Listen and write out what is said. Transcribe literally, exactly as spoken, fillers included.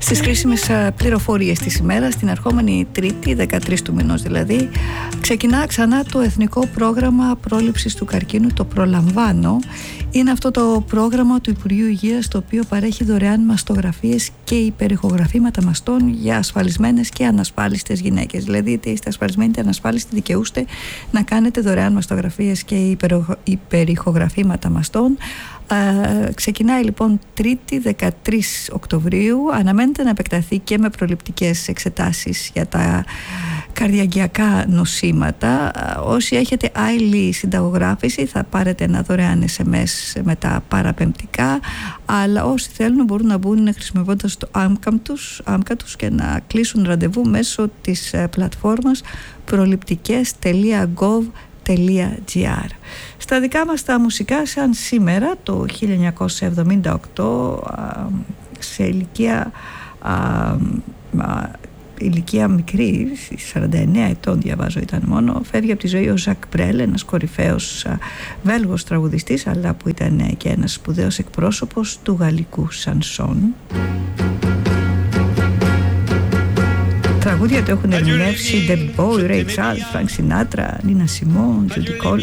Στις χρήσιμες πληροφορίες της ημέρας, την ερχόμενη Τρίτη, δεκατρείς του μηνός δηλαδή, ξεκινά ξανά το Εθνικό Πρόγραμμα Πρόληψης του Καρκίνου, το Προλαμβάνω. Είναι αυτό το πρόγραμμα του Υπουργείου Υγείας, το οποίο παρέχει δωρεάν μαστογραφίες και υπερηχογραφήματα μαστών για ασφαλισμένες και ανασφάλιστες γυναίκες. Δηλαδή, είτε είστε ασφαλισμένοι είτε ανασφάλιστοι, δικαιούστε να κάνετε δωρεάν μαστογραφίες και υπερηχογραφήματα μαστών. Uh, ξεκινάει λοιπόν Τρίτη δεκατρείς Οκτωβρίου. Αναμένεται να επεκταθεί και με προληπτικές εξετάσεις για τα καρδιαγγειακά νοσήματα. Uh, όσοι έχετε άλλη συνταγογράφηση θα πάρετε ένα δωρεάν ες εμ ες με τα παραπεμπτικά, αλλά όσοι θέλουν μπορούν να μπουν χρησιμοποιώντας το άμκα τους, άμκα τους και να κλείσουν ραντεβού μέσω της uh, πλατφόρμας προληπτικές τελεία γκοβ τελεία τζι άρ. Στα δικά μας τα μουσικά, σαν σήμερα το χίλια εννιακόσια εβδομήντα οκτώ, σε ηλικία, α, α, ηλικία μικρή, σαράντα εννέα ετών διαβάζω ήταν μόνο, φεύγει από τη ζωή ο Ζακ Μπρέλ, ένας κορυφαίος α, Βέλγος τραγουδιστής, αλλά που ήταν και ένας σπουδαίος εκπρόσωπος του γαλλικού σανσόν. Τραγούδια το έχουν ερμηνεύσει David Bowie, Ray Charles, Frank Sinatra, Nina Simone, Judy Collins.